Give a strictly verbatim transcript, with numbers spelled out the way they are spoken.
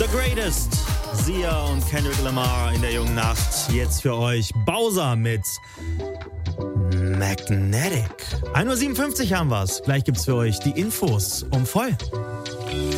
The Greatest. Sia und Kendrick Lamar in der jungen Nacht. Jetzt für euch Bowser mit Magnetic. ein Uhr siebenundfünfzig haben wir's. Gleich gibt's für euch die Infos um voll.